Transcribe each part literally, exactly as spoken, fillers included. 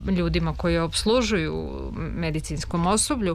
ljudima koji obslužuju medicinskom osoblju,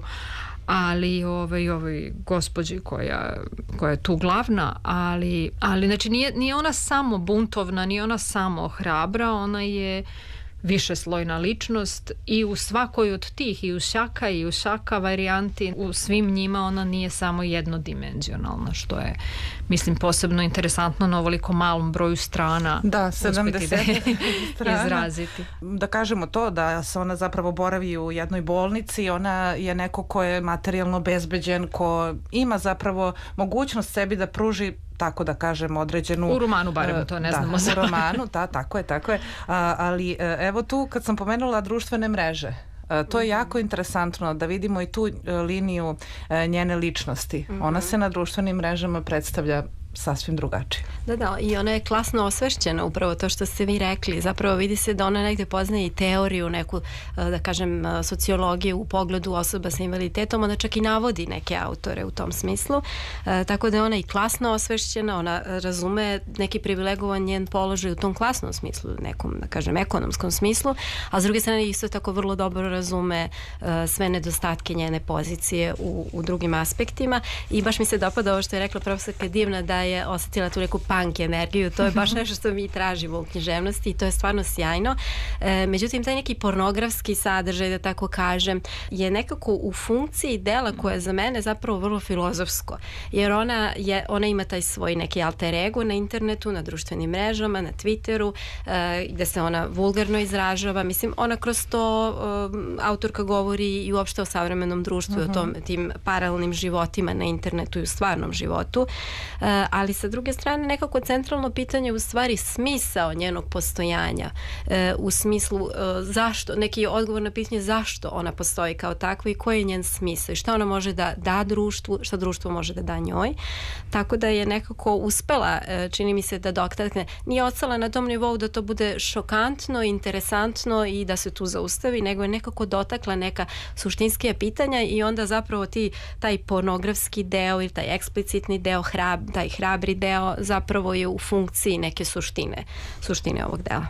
ali ovaj, ovaj gospođi koja, koja je tu glavna, ali, ali znači nije, nije ona samo buntovna, nije ona samo hrabra, ona je višeslojna ličnost i u svakoj od tih, i u šaka i u šaka varijanti, u svim njima ona nije samo jednodimenzionalna, što je, mislim, posebno interesantno na ovoliko malom broju strana. Da, sedamdeset strana. Izraziti. Da kažemo to, da se ona zapravo boravi u jednoj bolnici, ona je neko ko je materijalno bezbeđen, ko ima zapravo mogućnost sebi da pruži, tako da kažem, određenu... U romanu barem to ne da, znamo. U romanu, da, tako je, tako je. A, ali evo tu kad sam pomenula društvene mreže, to je jako interesantno da vidimo i tu liniju njene ličnosti. Mm-hmm. Ona se na društvenim mrežama predstavlja sasvim drugačije. Da, da, i ona je klasno osvešćena, upravo to što ste vi rekli. Zapravo vidi se da ona negde poznaje i teoriju, neku, da kažem, sociologiju u pogledu osoba sa invaliditetom, ona čak i navodi neke autore u tom smislu. E, tako da je ona i klasno osvešćena, ona razume neki privilegovan njen položaj u tom klasnom smislu, nekom, da kažem, ekonomskom smislu, a s druge strane isto tako vrlo dobro razume e, sve nedostatke njene pozicije u, u drugim aspektima. I baš mi se dopada ovo što je rekla profesorka Divna, da je osetila tu neku punk energiju, to je baš nešto što mi tražimo u književnosti i to je stvarno sjajno. E, međutim, taj neki pornografski sadržaj, da tako kažem, je nekako u funkciji dela koje je za mene zapravo vrlo filozofsko, jer ona, je, ona ima taj svoj neki alter ego na internetu, na društvenim mrežama, na Twitteru, e, gde se ona vulgarno izražava. Mislim, ona kroz to e, autorka govori i uopšte o savremenom društvu, uh-huh. o tom, tim paralelnim životima na internetu i u stvarnom životu. E, ali sa druge strane nekako centralno pitanje u stvari smisao njenog postojanja, e, u smislu e, zašto, neki odgovor na pitanje zašto ona postoji kao takva i koji je njen smisao i šta ona može da da društvu, šta društvo može da da njoj. Tako da je nekako uspela, e, čini mi se da dotakne, nije ostala na tom nivou da to bude šokantno, interesantno i da se tu zaustavi, nego je nekako dotakla neka suštinskija pitanja i onda zapravo ti, taj pornografski deo ili taj eksplicitni deo, hrab, taj hrabri deo zapravo je u funkciji neke suštine, suštine ovog dela.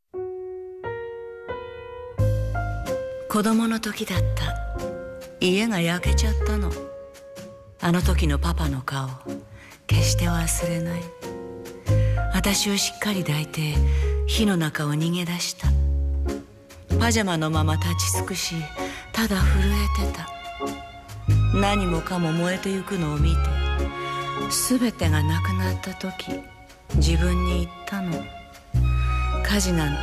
子供の時だった。家が焼けちゃったの。あの時のパパの顔、決して忘れない。私をしっかり抱いて火の中を逃げ出した。パジャマのまま立ち尽くし、ただ震えてた。何もかも燃えてゆくのを見て、すべてがなくなった時、自分に言ったの。火事なんて